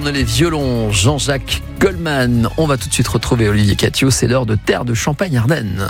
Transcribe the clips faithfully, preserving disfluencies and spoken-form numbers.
tournent les violons, Jean-Jacques Goldman. On va tout de suite retrouver Olivier Catio, c'est l'heure de Terre de Champagne-Ardenne.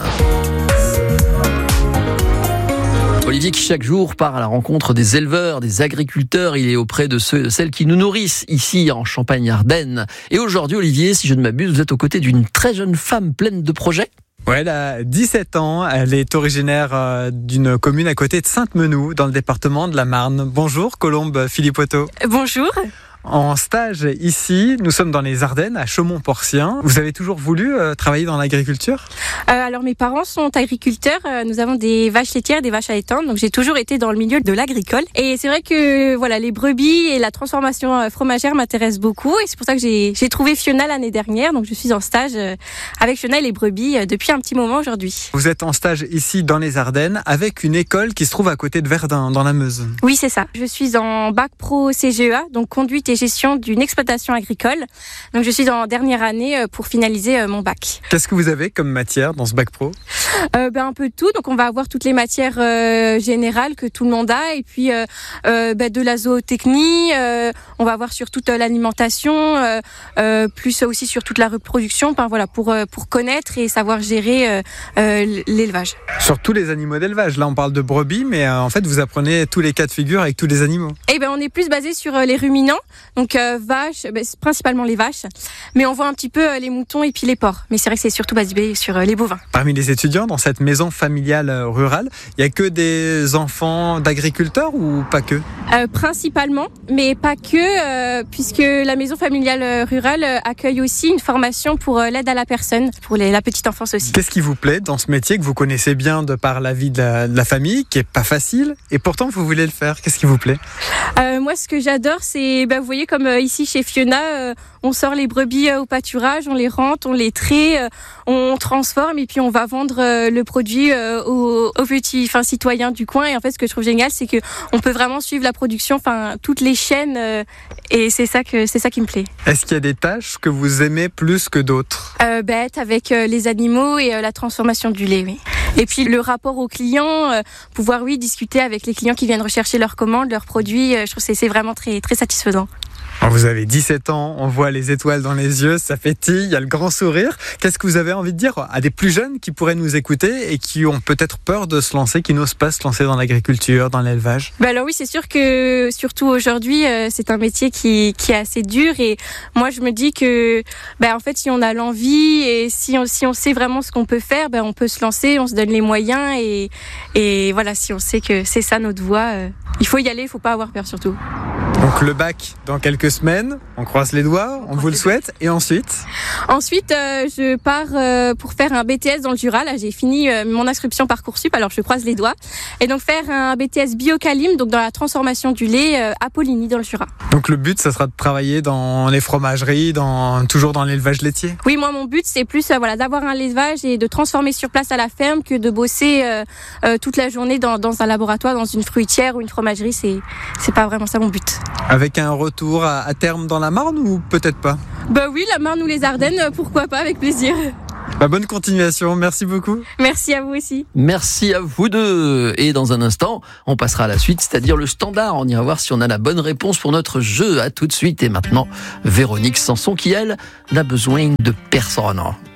Olivier qui chaque jour part à la rencontre des éleveurs, des agriculteurs, il est auprès de ceux, celles qui nous nourrissent ici en Champagne-Ardenne. Et aujourd'hui Olivier, si je ne m'abuse, vous êtes aux côtés d'une très jeune femme pleine de projets. Ouais, elle a dix-sept ans, elle est originaire d'une commune à côté de Sainte-Menou, dans le département de la Marne. Bonjour Colombe Philippotto. Bonjour. En stage ici, nous sommes dans les Ardennes, à Chaumont-Porcien. Vous avez toujours voulu euh, travailler dans l'agriculture ? euh, Alors mes parents sont agriculteurs, euh, nous avons des vaches laitières, des vaches à étendre, donc j'ai toujours été dans le milieu de l'agricole. Et c'est vrai que voilà, les brebis et la transformation fromagère m'intéressent beaucoup, et c'est pour ça que j'ai, j'ai trouvé Fiona l'année dernière, donc je suis en stage euh, avec Fiona et les brebis euh, depuis un petit moment aujourd'hui. Vous êtes en stage ici dans les Ardennes, avec une école qui se trouve à côté de Verdun, dans la Meuse. Oui, c'est ça. Je suis en bac pro C G E A, donc conduite et gestion d'une exploitation agricole. Donc je suis en dernière année pour finaliser mon bac. Qu'est-ce que vous avez comme matière dans ce bac pro ? euh, ben, Un peu de tout. Donc on va avoir toutes les matières euh, générales que tout le monde a, et puis euh, euh, ben, de la zootechnie, euh, on va avoir sur toute l'alimentation, euh, euh, plus aussi sur toute la reproduction, ben, voilà, pour, euh, pour connaître et savoir gérer euh, euh, l'élevage. Sur tous les animaux d'élevage, là on parle de brebis, mais euh, en fait vous apprenez tous les cas de figure avec tous les animaux. Eh ben, on est plus basé sur les ruminants, donc euh, vaches, ben, principalement les vaches, mais on voit un petit peu euh, les moutons et puis les porcs. Mais c'est vrai que c'est surtout basé sur euh, les bovins. Parmi les étudiants dans cette maison familiale rurale, il n'y a que des enfants d'agriculteurs ou pas que ? euh, Principalement, mais pas que, euh, puisque la maison familiale rurale accueille aussi une formation pour euh, l'aide à la personne, pour les, la petite enfance aussi. Qu'est-ce qui vous plaît dans ce métier que vous connaissez bien de par la vie de la, de la famille, qui est pas facile, et pourtant vous voulez le faire ? Qu'est-ce qui vous plaît ? euh, Moi, ce que j'adore, c'est, ben, vous voyez, comme euh, ici chez Fiona, euh, on sort les brebis euh, au pâturage, on les rentre, on les traite, euh, on transforme, et puis on va vendre euh, le produit euh, aux, aux petits, enfin, citoyens du coin. Et en fait, ce que je trouve génial, c'est que on peut vraiment suivre la production, enfin, toutes les chaînes, euh, et c'est ça que c'est ça qui me plaît. Est-ce qu'il y a des tâches que vous aimez plus que d'autres ? euh, ben, être avec euh, les animaux et euh, la transformation du lait, oui. Et puis le rapport aux clients, euh, pouvoir oui discuter avec les clients qui viennent rechercher leurs commandes, leurs produits, euh, je trouve que c'est, c'est vraiment très très satisfaisant. Alors vous avez dix-sept ans, on voit les étoiles dans les yeux, ça pétille, il y a le grand sourire. Qu'est-ce que vous avez envie de dire à des plus jeunes qui pourraient nous écouter et qui ont peut-être peur de se lancer, qui n'osent pas se lancer dans l'agriculture, dans l'élevage ? Ben alors oui, c'est sûr que surtout aujourd'hui, euh, c'est un métier qui, qui est assez dur, et moi je me dis que ben en fait si on a l'envie et si on, si on sait vraiment ce qu'on peut faire, ben on peut se lancer, on se donne les moyens, et, et voilà, si on sait que c'est ça notre voie, euh, il faut y aller, il ne faut pas avoir peur surtout. Donc le bac dans quelques semaines, on croise les doigts, on, on vous le souhaite, et ensuite Ensuite, euh, je pars euh, pour faire un B T S dans le Jura. Là, j'ai fini euh, mon inscription Parcoursup, alors je croise les doigts. Et donc faire un B T S Biocalim, donc dans la transformation du lait euh, à Poligny dans le Jura. Donc le but, ça sera de travailler dans les fromageries, dans, toujours dans l'élevage laitier ? Oui, moi mon but c'est plus euh, voilà, d'avoir un élevage et de transformer sur place à la ferme que de bosser euh, euh, toute la journée dans, dans un laboratoire, dans une fruitière ou une fromagerie. C'est, c'est pas vraiment ça mon but. Avec un retour à, à terme dans la Marne ou peut-être pas ? Bah oui, la Marne ou les Ardennes, pourquoi pas, avec plaisir. Bah bonne continuation, merci beaucoup. Merci à vous aussi. Merci à vous deux. Et dans un instant, on passera à la suite, c'est-à-dire le standard. On ira voir si on a la bonne réponse pour notre jeu. À tout de suite. Et maintenant, Véronique Sanson qui, elle, n'a besoin de personne.